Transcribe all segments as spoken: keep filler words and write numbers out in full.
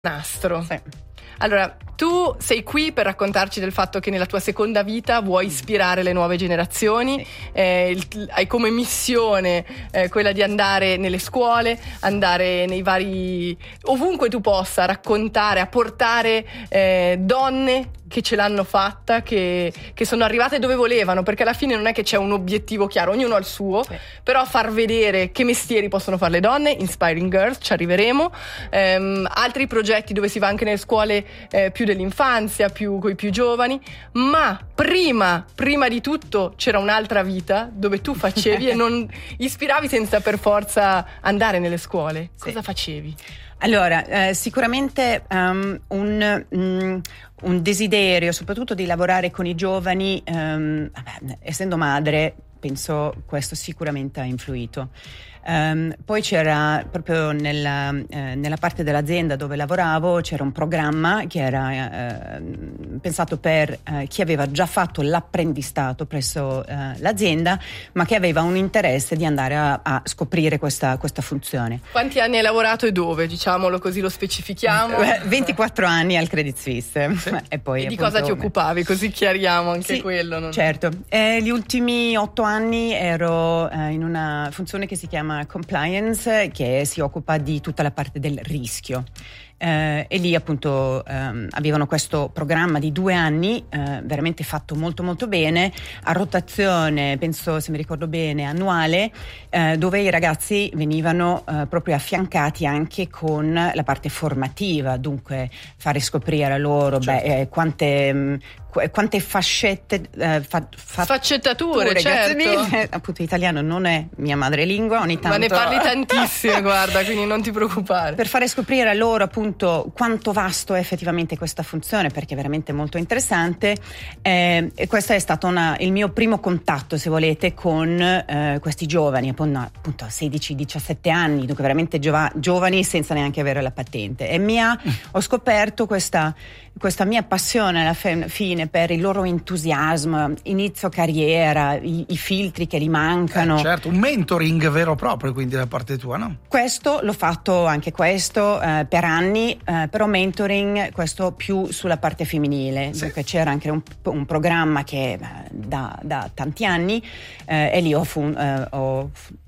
Nastro. Sì. Allora, tu sei qui per raccontarci del fatto che nella tua seconda vita vuoi ispirare le nuove generazioni, sì. eh, il, hai come missione eh, quella di andare nelle scuole, andare nei vari, ovunque tu possa, raccontare, a portare eh, donne che ce l'hanno fatta, che, che sono arrivate dove volevano, perché alla fine non è che c'è un obiettivo chiaro, ognuno ha il suo, sì. però far vedere che mestieri possono fare le donne, Inspiring Girls, ci arriveremo, ehm, altri progetti dove si va anche nelle scuole eh, più dell'infanzia, più coi più giovani, ma prima, prima di tutto c'era un'altra vita dove tu facevi e non ispiravi senza per forza andare nelle scuole. Sì. Cosa facevi? Allora, eh, sicuramente um, un, um, un desiderio soprattutto di lavorare con i giovani, um, vabbè, essendo madre, penso questo sicuramente ha influito. Um, poi c'era proprio nella, eh, nella parte dell'azienda dove lavoravo c'era un programma che era eh, pensato per eh, chi aveva già fatto l'apprendistato presso eh, l'azienda, ma che aveva un interesse di andare a, a scoprire questa, questa funzione. Quanti anni hai lavorato e dove? Diciamolo così lo specifichiamo. ventiquattro anni al Credit Suisse. Sì. E, poi, e di appunto, cosa ti occupavi? Così chiariamo anche sì, quello. Non... Certo. Eh, gli ultimi otto anni ero eh, in una funzione che si chiama compliance, che si occupa di tutta la parte del rischio. Eh, e lì appunto ehm, avevano questo programma di due anni eh, veramente fatto molto molto bene, a rotazione, penso, se mi ricordo bene, annuale, eh, dove i ragazzi venivano eh, proprio affiancati anche con la parte formativa, dunque fare scoprire a loro certo. beh, eh, quante mh, quante fascette eh, fa, fa, sfaccettature, certo. mille, appunto italiano non è mia madrelingua, ogni tanto ma ne parli tantissime guarda, quindi non ti preoccupare, per fare scoprire a loro appunto quanto vasto è effettivamente questa funzione, perché è veramente molto interessante, eh, e questo è stato una, il mio primo contatto, se volete, con eh, questi giovani appunto, appunto a sedici diciassette anni, dunque veramente giova, giovani senza neanche avere la patente, e mi ha, ho scoperto questa questa mia passione alla fine per il loro entusiasmo, inizio carriera, i, i filtri che gli mancano. Eh, certo, un mentoring vero e proprio quindi da parte tua, no? Questo l'ho fatto anche questo eh, per anni, eh, però mentoring questo più sulla parte femminile, sì. Dunque c'era anche un, un programma che eh, da, da tanti anni eh, e lì ho, fu, eh, ho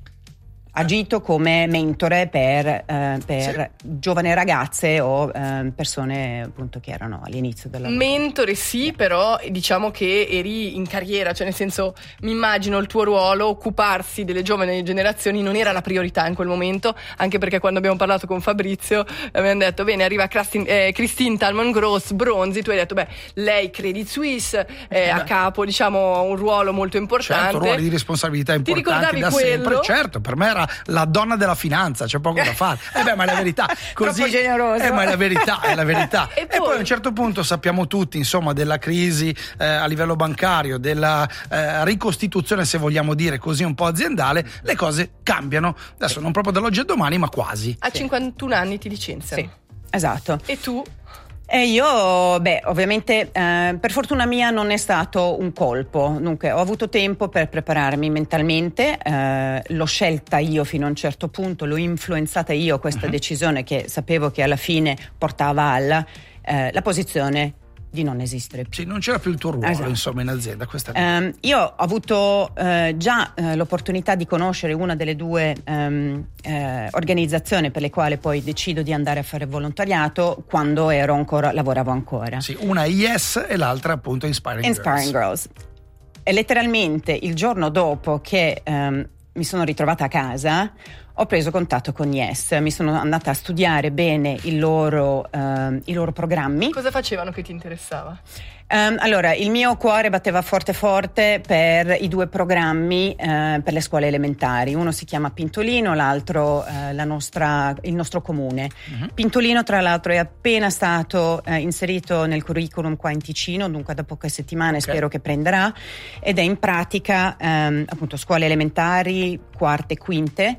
agito come mentore per, eh, per sì. giovani ragazze o eh, persone appunto che erano all'inizio della mentore sì, però diciamo che eri in carriera, cioè nel senso mi immagino il tuo ruolo, occuparsi delle giovani generazioni non era la priorità in quel momento, anche perché quando abbiamo parlato con Fabrizio abbiamo detto bene, arriva Christine, eh, Christine Talman-Gross, Bronzi, tu hai detto beh, lei Credit Suisse eh, a capo, diciamo un ruolo molto importante, certo, ruoli di responsabilità importanti. Ti ricordavi da quello? sempre, certo, per me era la donna della finanza, c'è poco da fare. Eh beh, ma è la verità. Così, troppo generoso. Eh, ma è la verità, è la verità. e, e poi... poi a un certo punto sappiamo tutti, insomma, della crisi eh, a livello bancario, della eh, ricostituzione, se vogliamo dire così, un po' aziendale, le cose cambiano. Adesso non proprio dall'oggi al domani, ma quasi. A cinquantuno anni ti licenziano. Sì, esatto. E tu? E io, beh, ovviamente eh, per fortuna mia non è stato un colpo, dunque ho avuto tempo per prepararmi mentalmente, eh, l'ho scelta io fino a un certo punto, l'ho influenzata io questa uh-huh. decisione che sapevo che alla fine portava alla eh, la posizione di non esistere più. Sì, non c'era più il tuo ruolo, esatto. insomma, in azienda. Questa um, io ho avuto uh, già uh, l'opportunità di conoscere una delle due um, uh, organizzazioni per le quali poi decido di andare a fare volontariato quando ero ancora, lavoravo ancora. Sì, una Yes e l'altra appunto Inspiring, Inspiring Girls. Girls. E letteralmente il giorno dopo che um, mi sono ritrovata a casa ho preso contatto con Yes, mi sono andata a studiare bene il loro, uh, i loro programmi. Cosa facevano che ti interessava? Um, allora, il mio cuore batteva forte forte per i due programmi uh, per le scuole elementari. Uno si chiama Pintolino, l'altro uh, la nostra, il nostro comune. Uh-huh. Pintolino, tra l'altro, è appena stato uh, inserito nel curriculum qua in Ticino, dunque da poche settimane okay. spero che prenderà, ed è in pratica um, appunto scuole elementari, quarte e quinte, sì. uh,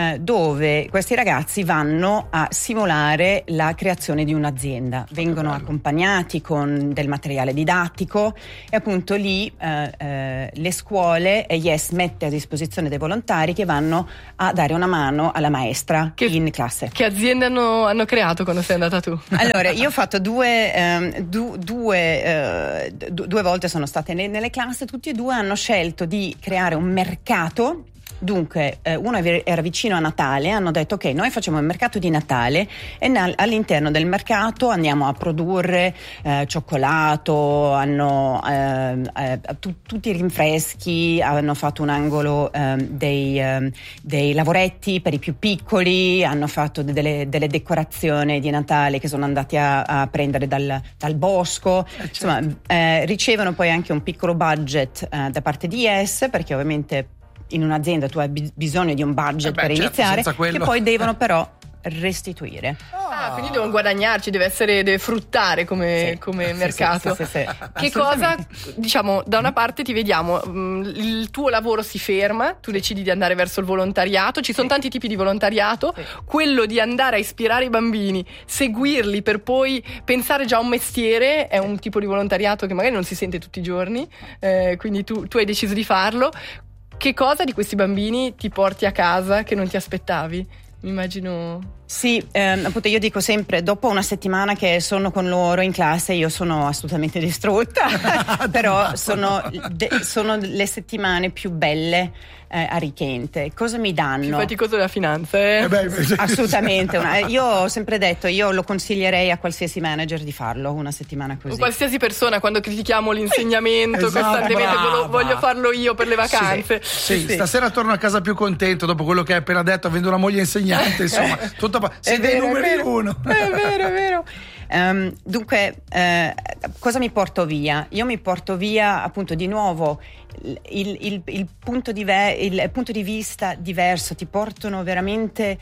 eh, dove questi ragazzi vanno a simulare la creazione di un'azienda. Vengono accompagnati con del materiale didattico e appunto lì eh, eh, le scuole e Yes mette a disposizione dei volontari che vanno a dare una mano alla maestra che, in classe. Che aziende hanno, hanno creato quando sei andata tu? Allora, io ho fatto due, ehm, du, due, eh, du, due volte sono state ne, nelle classi, tutti e due hanno scelto di creare un mercato. Dunque, eh, uno era vicino a Natale, hanno detto ok, noi facciamo il mercato di Natale e na- all'interno del mercato andiamo a produrre eh, cioccolato, hanno eh, eh, tu- tutti i rinfreschi, hanno fatto un angolo eh, dei, eh, dei lavoretti per i più piccoli, hanno fatto delle, delle decorazioni di Natale che sono andati a, a prendere dal, dal bosco, eh, certo. Insomma eh, ricevono poi anche un piccolo budget eh, da parte di Yes, perché ovviamente in un'azienda tu hai bisogno di un budget eh beh, per certo, iniziare, che poi devono però restituire. Ah, quindi devono guadagnarci, deve essere, deve fruttare come, sì, come sì, mercato. Sì, sì, sì, che cosa, diciamo, da una parte ti vediamo, il tuo lavoro si ferma, tu decidi di andare verso il volontariato, ci sono sì. tanti tipi di volontariato, sì. quello di andare a ispirare i bambini, seguirli per poi pensare già a un mestiere, è un tipo di volontariato che magari non si sente tutti i giorni, eh, quindi tu, tu hai deciso di farlo. Che cosa di questi bambini ti porti a casa che non ti aspettavi? Mi immagino... Sì, ehm, appunto io dico sempre, dopo una settimana che sono con loro in classe io sono assolutamente distrutta, però sono, de, sono le settimane più belle, eh, arricchente. Cosa mi danno? Più faticoso della finanza, eh? eh beh, assolutamente. Una, io ho sempre detto, io lo consiglierei a qualsiasi manager di farlo una settimana così. O qualsiasi persona quando critichiamo l'insegnamento esatto, costantemente, voglio, voglio farlo io per le vacanze. Sì, sì, sì, stasera torno a casa più contento dopo quello che hai appena detto, avendo una moglie insegnante, insomma, tutto sei dei numeri uno. È vero, è vero. Um, dunque, eh, cosa mi porto via? Io mi porto via appunto di nuovo il, il, il, punto, di ve- il punto di vista diverso, ti portano veramente,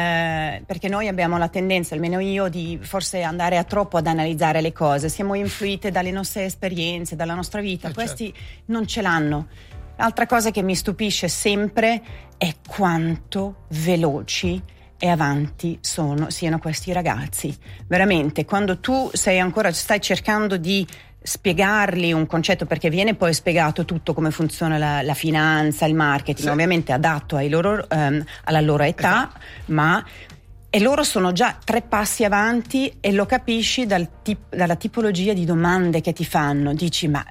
eh, perché noi abbiamo la tendenza, almeno io, di forse andare a troppo ad analizzare le cose, siamo influite dalle nostre esperienze, dalla nostra vita, eh, questi certo. non ce l'hanno. L'altra cosa che mi stupisce sempre è quanto veloci e avanti sono, siano questi ragazzi. Veramente, quando tu sei ancora, stai cercando di spiegargli un concetto, perché viene poi spiegato tutto come funziona la, la finanza, il marketing, sì. ovviamente adatto ai loro, um, alla loro età, esatto. ma e loro sono già tre passi avanti e lo capisci dal tip, dalla tipologia di domande che ti fanno. Dici, ma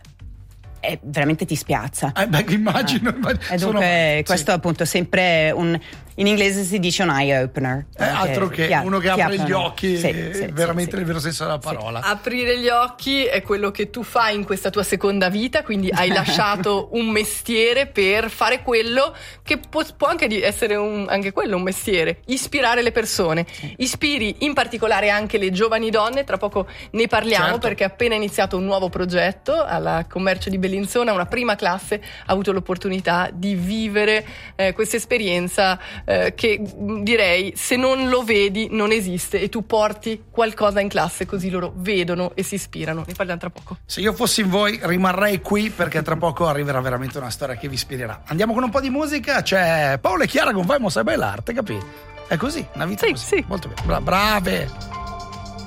è, veramente ti spiazza. Eh, beh, immagino. Eh. E dunque sono, questo sì. appunto sempre un, in inglese si dice un eye opener. Eh, altro che ti, uno che ti apre aprono. gli occhi, sì, eh, sì, veramente sì, nel sì. vero senso della parola. Sì. Aprire gli occhi è quello che tu fai in questa tua seconda vita, quindi hai lasciato un mestiere per fare quello che può, può anche essere un, anche quello un mestiere, ispirare le persone. Sì. Ispiri in particolare anche le giovani donne, tra poco ne parliamo, certo. perché è appena iniziato un nuovo progetto alla Commercio di Bellinzona, una prima classe ha avuto l'opportunità di vivere eh, questa esperienza eh, che direi, se non lo vedi non esiste, e tu porti qualcosa in classe così loro vedono e si ispirano. Ne parliamo tra poco. Se io fossi in voi rimarrei qui, perché tra poco arriverà veramente una storia che vi ispirerà. Andiamo con un po' di musica, c'è Paola e Chiara con Vamos a Bellarte, capì? È così, una vita sì, così. Sì. Molto bene, Bra- brave.